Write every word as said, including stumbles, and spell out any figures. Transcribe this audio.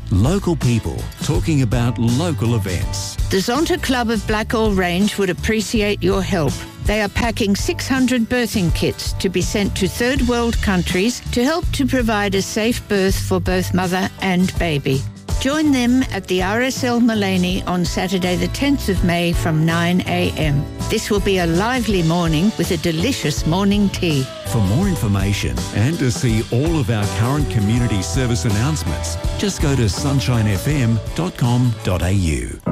Local people talking about local events. The Zonta Club of Blackall Range would appreciate your help. They are packing six hundred birthing kits to be sent to third world countries to help to provide a safe birth for both mother and baby. Join them at the R S L Mullaney on Saturday the tenth of May from nine a.m. This will be a lively morning with a delicious morning tea. For more information and to see all of our current community service announcements, just go to sunshine f m dot com dot a u.